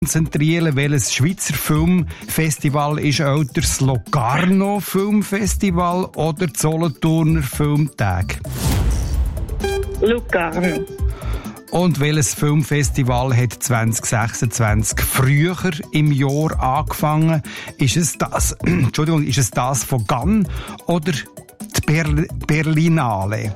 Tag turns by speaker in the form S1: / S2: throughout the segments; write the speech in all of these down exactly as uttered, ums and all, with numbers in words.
S1: konzentrieren, welches Schweizer Filmfestival ist älter, das Locarno Filmfestival oder das Solothurner Filmtag?
S2: Locarno.
S1: Und welches Filmfestival hat zwanzig sechsundzwanzig früher im Jahr angefangen? Ist es das, Entschuldigung, ist es das von Cannes oder die Berl- Berlinale?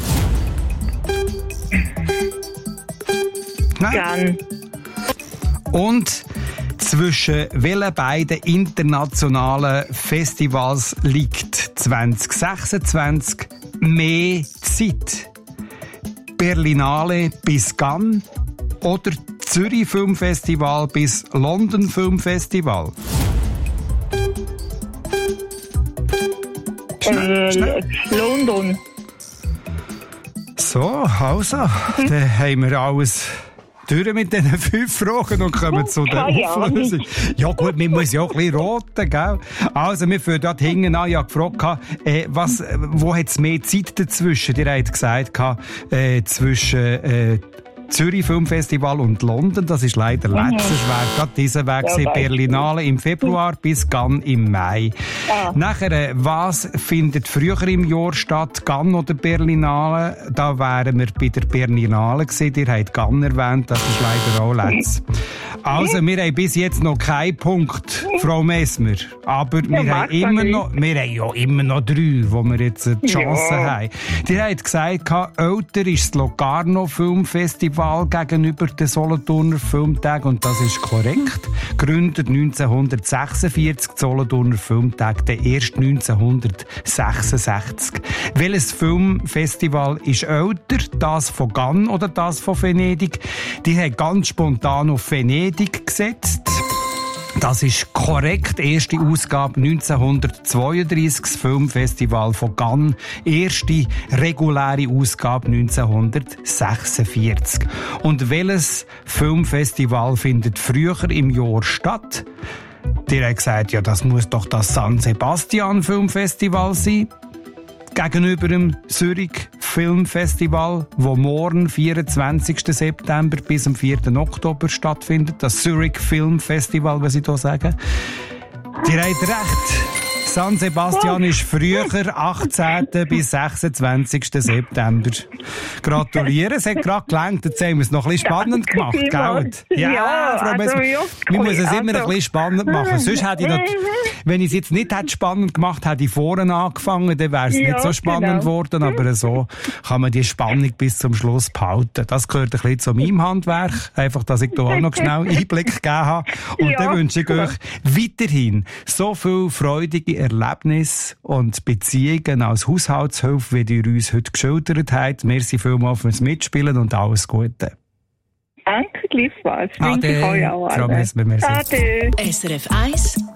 S2: Cannes.
S1: Und zwischen welchen beiden internationalen Festivals liegt zwanzig sechsundzwanzig mehr Zeit? Berlinale bis Cannes oder Zürich Filmfestival bis London Filmfestival? Schnell, schnell.
S2: Äh, London.
S1: So, also, dann haben wir alles durch mit diesen fünf Fragen und kommen zu der Auflösung. Ja gut, man muss ja auch ein bisschen roten, gell? Also, wir führen dort hinten an, ich habe gefragt, äh, was, wo hat es mehr Zeit dazwischen? Ihr habt gesagt, äh, zwischen äh, Zürich Filmfestival und London, das ist leider
S2: Mhm.
S1: letztes, wäre gerade dieser Weg ja, Berlinale im Februar bis Cannes im Mai.
S2: Ja.
S1: Nachher, äh, was findet früher im Jahr statt, Cannes oder Berlinale? Da wären wir bei der Berlinale gewesen, ihr habt Cannes erwähnt, das ist leider auch letztes. Also, wir haben bis jetzt noch keinen Punkt, Frau Messmer. Aber wir,
S2: Ja,
S1: haben immer noch, wir haben ja immer noch drei, wo wir jetzt die Chance
S2: Ja.
S1: haben. Die haben gesagt, älter ist das Locarno Filmfestival gegenüber den Solothurner Filmtag und das ist korrekt. Gegründet neunzehnhundertsechsundvierzig, der Solothurner Filmtag, der erst neunzehnhundertsechsundsechzig. Welches Filmfestival ist älter? Das von Cannes oder das von Venedig? Die haben ganz spontan auf Venedig gesetzt. Das ist korrekt. Erste Ausgabe neunzehnhundertzweiunddreissig, das Filmfestival von Cannes. Erste reguläre Ausgabe neunzehnhundertsechsundvierzig. Und welches Filmfestival findet früher im Jahr statt? Die haben gesagt, ja, das muss doch das San Sebastian Filmfestival sein. Gegenüber dem Zürich Filmfestival, wo morgen, vierundzwanzigsten September bis am vierten Oktober stattfindet. Das Zürich Filmfestival, was ich hier sage. Die haben recht. San Sebastian ist früher, achtzehnten bis sechsundzwanzigsten September. Gratulieren, es hat gerade gelangt. Jetzt haben wir es noch ein bisschen spannend gemacht, gell?
S2: Ja,
S1: Ja, Frau
S2: also,
S1: Messmer,
S2: ja,
S1: wir müssen es immer
S2: also.
S1: ein bisschen spannend machen. Sonst hätte ich noch, wenn ich es jetzt nicht hätte spannend gemacht, hätte ich vorne angefangen, dann wäre es
S2: Ja,
S1: nicht so spannend
S2: genau.
S1: geworden. Aber so kann man die Spannung bis zum Schluss behalten. Das gehört ein bisschen zu meinem Handwerk. Einfach, dass ich da auch noch schnell Einblick gegeben habe. Und
S2: Ja,
S1: dann wünsche ich
S2: klar.
S1: euch weiterhin so viel freudige Erlebnisse und Beziehungen als Haushaltshilfe, wie ihr uns heute geschildert habt. Merci vielmals fürs Mitspielen und alles Gute.
S2: Danke, gleichfalls. Wünsche ich
S1: Ade,
S2: euch auch
S1: Frau
S2: alle.
S1: Messmer, merci.
S2: Ade.
S3: S R F eins